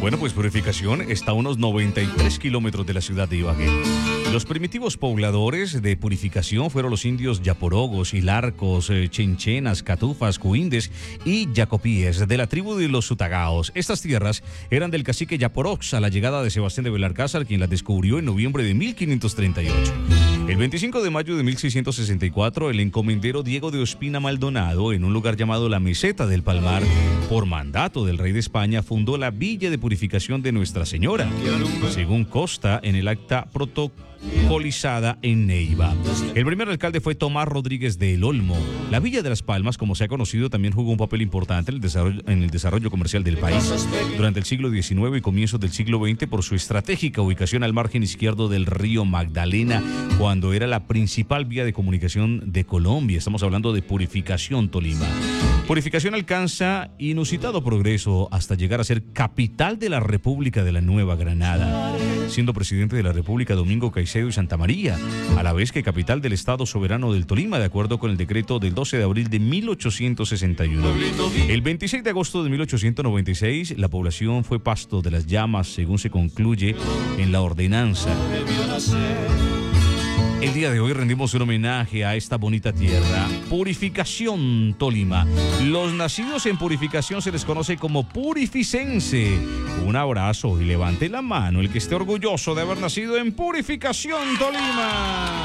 Bueno, pues Purificación está a unos 93 kilómetros de la ciudad de Ibagué. Los primitivos pobladores de Purificación fueron los indios yaporogos, hilarcos, chenchenas, catufas, cuindes y yacopíes de la tribu de los sutagaos. Estas tierras eran del cacique Yaporox a la llegada de Sebastián de Belalcázar, quien las descubrió en noviembre de 1538. El 25 de mayo de 1664, el encomendero Diego de Ospina Maldonado, en un lugar llamado la Meseta del Palmar, por mandato del rey de España, fundó la Villa de Purificación de Nuestra Señora, según consta en el acta protocolizada en Neiva. El primer alcalde fue Tomás Rodríguez de El Olmo. La Villa de las Palmas, como se ha conocido, también jugó un papel importante en el desarrollo comercial del país durante el siglo XIX y comienzos del siglo XX por su estratégica ubicación al margen izquierdo del río Magdalena, cuando era la principal vía de comunicación de Colombia. Estamos hablando de Purificación, Tolima. Purificación alcanza inusitado progreso hasta llegar a ser capital de la República de la Nueva Granada, siendo presidente de la República Domingo Caicedo y Santa María, a la vez que capital del Estado Soberano del Tolima, de acuerdo con el decreto del 12 de abril de 1861. El 26 de agosto de 1896, la población fue pasto de las llamas, según se concluye en la ordenanza. El día de hoy rendimos un homenaje a esta bonita tierra, Purificación, Tolima. Los nacidos en Purificación se les conoce como purificense. Un abrazo y levante la mano el que esté orgulloso de haber nacido en Purificación, Tolima.